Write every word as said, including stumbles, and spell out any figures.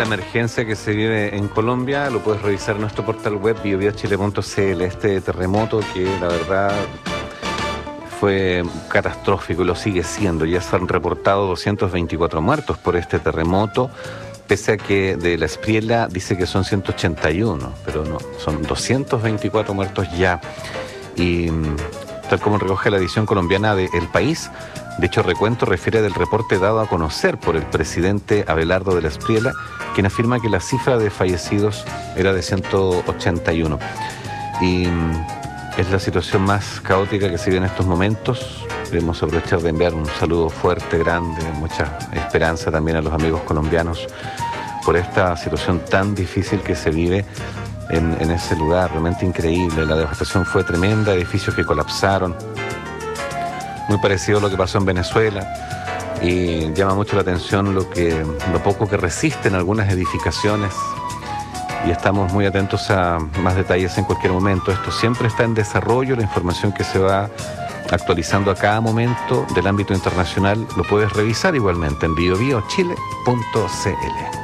la emergencia que se vive en Colombia. Lo puedes revisar en nuestro portal web bio bio chile punto c l. Este terremoto que la verdad fue catastrófico y lo sigue siendo. Ya se han reportado doscientos veinticuatro muertos por este terremoto, pese a que de la Espriella dice que son ciento ochenta y uno, pero no, son doscientos veinticuatro muertos ya. Y tal como recoge la edición colombiana de El País, dicho recuento refiere del reporte dado a conocer por el presidente Abelardo de la Espriella, quien afirma que la cifra de fallecidos era de ciento ochenta y uno. Y es la situación más caótica que se vive en estos momentos. Queremos aprovechar de enviar un saludo fuerte, grande, mucha esperanza también a los amigos colombianos por esta situación tan difícil que se vive en, en ese lugar, realmente increíble. La devastación fue tremenda, edificios que colapsaron, muy parecido a lo que pasó en Venezuela, y llama mucho la atención lo, que, lo poco que resisten algunas edificaciones, y estamos muy atentos a más detalles en cualquier momento. Esto siempre está en desarrollo, la información que se va actualizando a cada momento del ámbito internacional lo puedes revisar igualmente en bio bio chile punto c l.